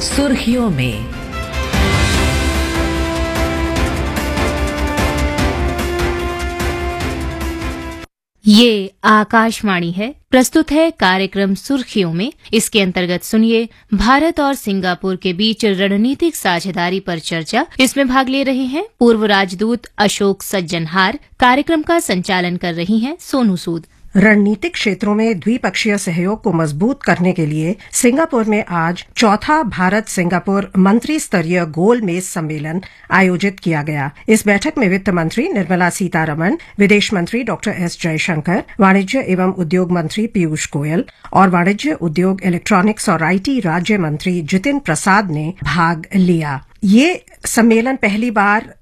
सुर्खियों में। ये आकाशवाणी है। प्रस्तुत है कार्यक्रम सुर्खियों में। इसके अंतर्गत सुनिए भारत और सिंगापुर के बीच रणनीतिक साझेदारी पर चर्चा। इसमें भाग ले रहे हैं पूर्व राजदूत अशोक सज्जनहार। कार्यक्रम का संचालन कर रही हैं सोनू सूद। रणनीतिक क्षेत्रों में द्विपक्षीय सहयोग को मजबूत करने के लिए सिंगापुर में आज चौथा भारत सिंगापुर मंत्री स्तरीय गोलमेज सम्मेलन आयोजित किया गया। इस बैठक में वित्त मंत्री निर्मला सीतारमण, विदेश मंत्री डॉक्टर एस जयशंकर, वाणिज्य एवं उद्योग मंत्री पीयूष गोयल और वाणिज्य उद्योग इलेक्ट्रॉनिक्स और आईटी राज्य मंत्री जितिन प्रसाद ने भाग लिया। ये सम्मेलन पहली बार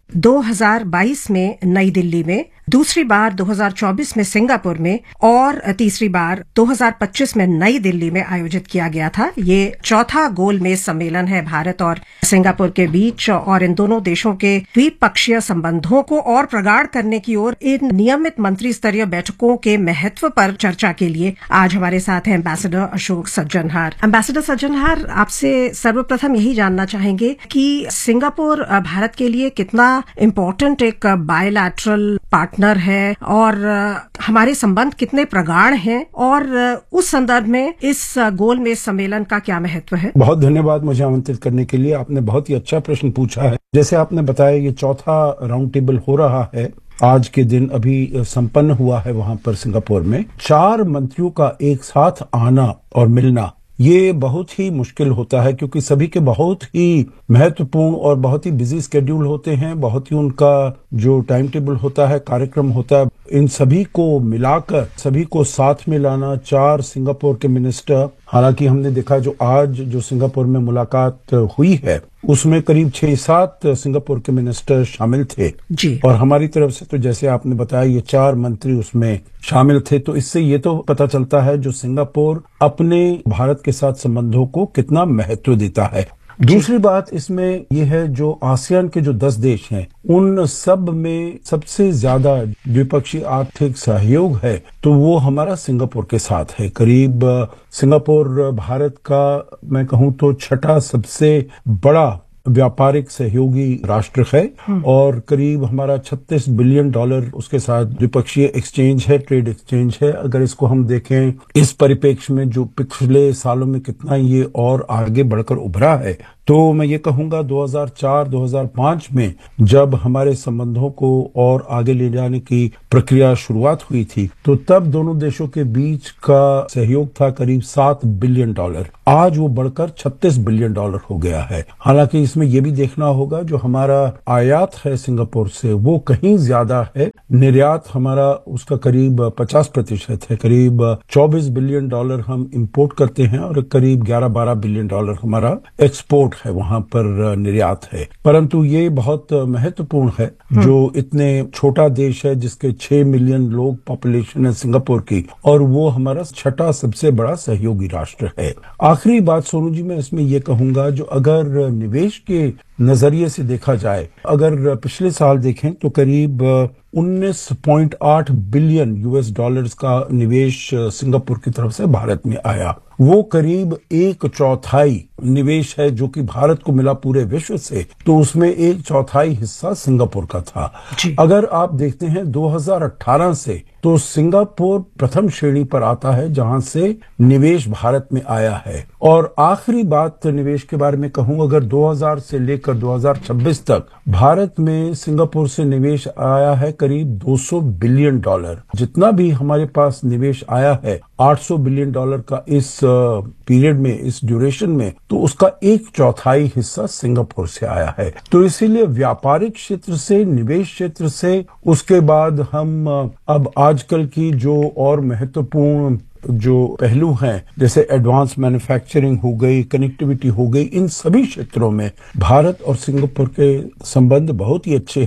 2022 में नई दिल्ली में, दूसरी बार 2024 में सिंगापुर में और तीसरी बार 2025 में नई दिल्ली में आयोजित किया गया था। ये चौथा गोलमेज सम्मेलन है भारत और सिंगापुर के बीच और इन दोनों देशों के द्विपक्षीय संबंधों को और प्रगाढ़ करने की ओर इन नियमित मंत्री स्तरीय बैठकों के महत्व पर चर्चा के लिए आज हमारे साथ हैं एम्बेसडर अशोक सज्जनहार। एम्बेसडर सज्जनहार, आपसे सर्वप्रथम यही जानना चाहेंगे कि सिंगापुर भारत के लिए कितना इम्पोर्टेंट एक बायलैटरल पार्टनर है और हमारे संबंध कितने प्रगाढ़ हैं और उस संदर्भ में इस गोलमेज सम्मेलन का क्या महत्व है? बहुत धन्यवाद मुझे आमंत्रित करने के लिए। आपने बहुत ही अच्छा प्रश्न पूछा है। जैसे आपने बताया, ये चौथा राउंड टेबल हो रहा है। आज के दिन अभी संपन्न हुआ है वहां पर सिंगापुर में। 4 मंत्रियों का एक साथ आना और मिलना ये बहुत ही मुश्किल होता है, क्योंकि सभी के बहुत ही महत्वपूर्ण और बहुत ही बिजी स्केड्यूल होते हैं। बहुत ही उनका जो टाइम टेबल होता है, कार्यक्रम होता है, इन सभी को मिलाकर सभी को साथ में लाना। 4 सिंगापुर के मिनिस्टर, हालांकि हमने देखा जो आज जो सिंगापुर में मुलाकात हुई है उसमें करीब 6-7 सिंगापुर के मिनिस्टर शामिल थे जी। और हमारी तरफ से तो जैसे आपने बताया ये 4 मंत्री उसमें शामिल थे। तो इससे ये तो पता चलता है जो सिंगापुर अपने भारत के साथ संबंधों को कितना महत्व देता है। दूसरी बात इसमें यह है, जो आसियान के जो 10 देश हैं उन सब में सबसे ज्यादा द्विपक्षीय आर्थिक सहयोग है तो वो हमारा सिंगापुर के साथ है। करीब सिंगापुर भारत का मैं कहूं तो 6ठा सबसे बड़ा व्यापारिक सहयोगी राष्ट्र है और करीब हमारा $36 बिलियन उसके साथ द्विपक्षीय एक्सचेंज है, ट्रेड एक्सचेंज है। अगर इसको हम देखें इस परिप्रेक्ष्य में जो पिछले सालों में कितना ये और आगे बढ़कर उभरा है, तो मैं ये कहूंगा 2004-2005 में जब हमारे संबंधों को और आगे ले जाने की प्रक्रिया शुरुआत हुई थी तो तब दोनों देशों के बीच का सहयोग था करीब $7 बिलियन। आज वो बढ़कर $36 बिलियन हो गया है। हालांकि इसमें यह भी देखना होगा जो हमारा आयात है सिंगापुर से वो कहीं ज्यादा है, निर्यात हमारा उसका करीब 50% है। करीब $24 बिलियन हम इंपोर्ट करते हैं और करीब $11-12 बिलियन हमारा एक्सपोर्ट है, वहां पर निर्यात है। परंतु ये बहुत महत्वपूर्ण है जो इतने छोटा देश है जिसके 6 मिलियन लोग पॉपुलेशन है सिंगापुर की और वो हमारा 6ठा सबसे बड़ा सहयोगी राष्ट्र है। आखिरी बात सोनू जी मैं इसमें ये कहूंगा, जो अगर निवेश के नजरिए से देखा जाए, अगर पिछले साल देखें तो करीब $19.8 बिलियन का निवेश सिंगापुर की तरफ से भारत में आया। वो करीब 1/4 निवेश है जो कि भारत को मिला पूरे विश्व से, तो उसमें 1/4 हिस्सा सिंगापुर का था। अगर आप देखते हैं 2018 से तो सिंगापुर प्रथम श्रेणी पर आता है जहां से निवेश भारत में आया है। और आखिरी बात निवेश के बारे में कहूं, अगर 2000 से लेकर 2026 तक भारत में सिंगापुर से निवेश आया है करीब $200 बिलियन। जितना भी हमारे पास निवेश आया है $800 बिलियन का इस पीरियड में, इस ड्यूरेशन में, तो उसका 1/4 हिस्सा सिंगापुर से आया है। तो इसीलिए व्यापारिक क्षेत्र से, निवेश क्षेत्र से, उसके बाद हम अब आजकल की जो और महत्वपूर्ण जो पहलू हैं जैसे एडवांस मैन्युफैक्चरिंग हो गई, कनेक्टिविटी हो गई, इन सभी क्षेत्रों में भारत और सिंगापुर के संबंध बहुत ही अच्छे हैं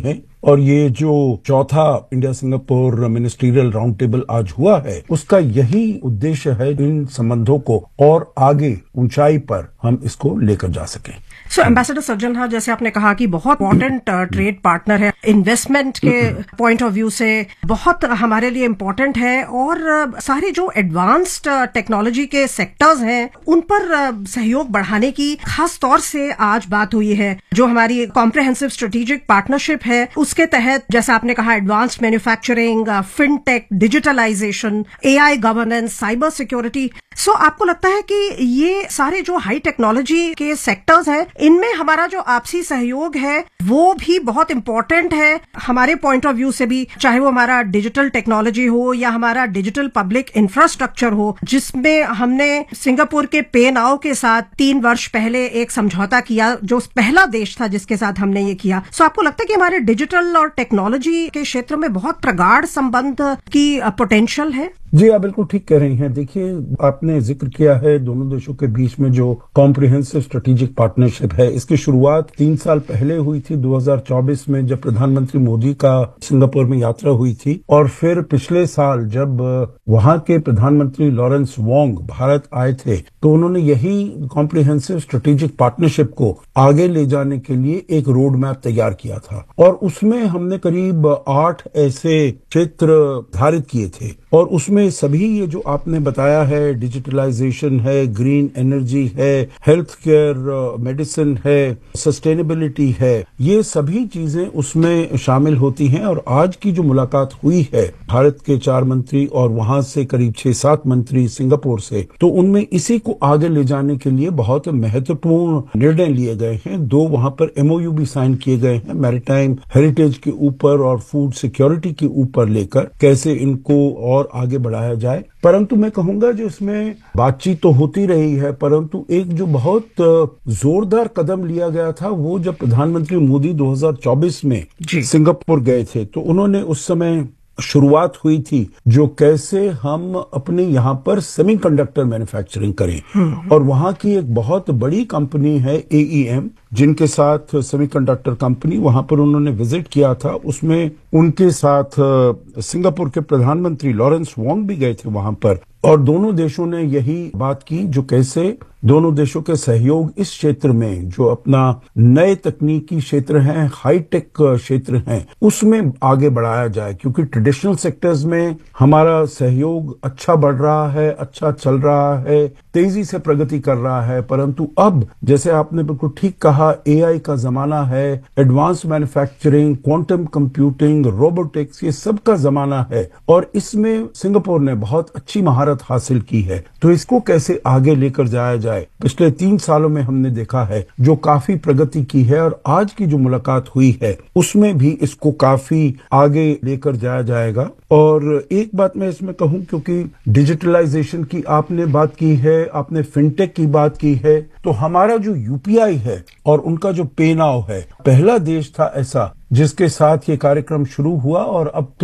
और ये जो चौथा India Singapore ministerial round table आज हुआ है, उसका यही उद्देश्य है इन संबंधों को और आगे ऊंचाई पर हम इसको लेकर जा सकें। सो एम्बेसडर सज्जन, जैसे आपने कहा कि बहुत इंपॉर्टेंट ट्रेड पार्टनर है, इन्वेस्टमेंट के पॉइंट ऑफ व्यू से बहुत हमारे लिए इम्पोर्टेंट है, और सारे जो एडवांस्ड टेक्नोलॉजी के सेक्टर्स हैं उन पर सहयोग बढ़ाने की खास तौर से आज बात हुई है। जो हमारी कॉम्प्रिहेंसिव स्ट्रेटेजिक पार्टनरशिप है उसके तहत, जैसा आपने कहा, advanced manufacturing, fintech, digitalisation, AI governance, cyber security. सो आपको लगता है कि ये सारे जो हाई टेक्नोलॉजी के सेक्टर्स हैं इनमें हमारा जो आपसी सहयोग है वो भी बहुत इंपॉर्टेंट है हमारे पॉइंट ऑफ व्यू से भी, चाहे वो हमारा डिजिटल टेक्नोलॉजी हो या हमारा डिजिटल पब्लिक इंफ्रास्ट्रक्चर हो, जिसमें हमने सिंगापुर के पे नाउ के साथ 3 वर्ष पहले एक समझौता किया, जो पहला देश था जिसके साथ हमने ये किया। सो आपको लगता है कि हमारे डिजिटल और टेक्नोलॉजी के क्षेत्र में बहुत प्रगाढ़ संबंध की पोटेंशियल है? जी, आप बिल्कुल ठीक कह रही हैं। देखिए, आपने जिक्र किया है दोनों देशों के बीच में जो कॉम्प्रिहेंसिव स्ट्रेटेजिक पार्टनरशिप है, इसकी शुरुआत 3 साल पहले हुई थी 2024 में, जब प्रधानमंत्री मोदी का सिंगापुर में यात्रा हुई थी, और फिर पिछले साल जब वहां के प्रधानमंत्री लॉरेंस वोंग भारत आए थे तो उन्होंने यही कॉम्प्रिहेंसिव स्ट्रेटेजिक पार्टनरशिप को आगे ले जाने के लिए एक रोड मैप तैयार किया था, और उसमें हमने करीब 8 ऐसे क्षेत्र निर्धारित किए थे, और उसमें सभी ये जो आपने बताया है, डिजिटलाइजेशन है, ग्रीन एनर्जी है, हेल्थ केयर, मेडिसिन है, सस्टेनेबिलिटी है, ये सभी चीजें उसमें शामिल होती हैं। और आज की जो मुलाकात हुई है भारत के 4 मंत्री और वहां से करीब 6-7 मंत्री सिंगापुर से, तो उनमें इसी को आगे ले जाने के लिए बहुत महत्वपूर्ण निर्णय लिए गए हैं। 2 वहां पर MOU भी साइन किए गए हैं, मैरीटाइम हेरिटेज के ऊपर और फूड सिक्योरिटी के ऊपर लेकर कैसे इनको और आगे बढ़ाया जाए। परंतु मैं कहूंगा जो इसमें बातचीत तो होती रही है, परंतु एक जो बहुत जोरदार कदम लिया गया था वो जब प्रधानमंत्री मोदी 2024 में सिंगापुर गए थे, तो उन्होंने उस समय शुरुआत हुई थी जो कैसे हम अपने यहाँ पर सेमीकंडक्टर मैन्युफैक्चरिंग करें। और वहाँ की एक बहुत बड़ी कंपनी है AEM, जिनके साथ सेमीकंडक्टर कंपनी, वहां पर उन्होंने विजिट किया था। उसमें उनके साथ सिंगापुर के प्रधानमंत्री लॉरेंस वोंग भी गए थे वहां पर, और दोनों देशों ने यही बात की जो कैसे दोनों देशों के सहयोग इस क्षेत्र में जो अपना नए तकनीकी क्षेत्र हैं, हाईटेक क्षेत्र हैं, उसमें आगे बढ़ाया जाए, क्योंकि ट्रेडिशनल सेक्टर्स में हमारा सहयोग अच्छा बढ़ रहा है, अच्छा चल रहा है, तेजी से प्रगति कर रहा है। परंतु अब जैसे आपने बिल्कुल ठीक कहा, AI का जमाना है, advance manufacturing, quantum computing, robotics, ये सब का जमाना है, और इसमें सिंगापुर ने बहुत अच्छी महारत हासिल की है। तो इसको कैसे आगे लेकर जाया जाए, पिछले 3 सालों में हमने देखा है जो काफी प्रगति की है, और आज की जो मुलाकात हुई है उसमें भी इसको काफी आगे लेकर जाया जाएगा। और एक बात मैं इसमें कहूं, क्योंकि डिजिटलाइजेशन की आपने बात की है, आपने फिनटेक की बात की है, तो हमारा जो UPI है और उनका जो पे नाउ है, पहला देश था ऐसा जिसके साथ ये कार्यक्रम शुरू हुआ, और अब